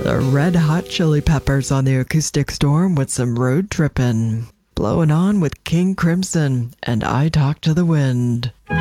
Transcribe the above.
The Red Hot Chili Peppers on the Acoustic Storm with some road trippin'. Blowing on with King Crimson and I Talk to the Wind.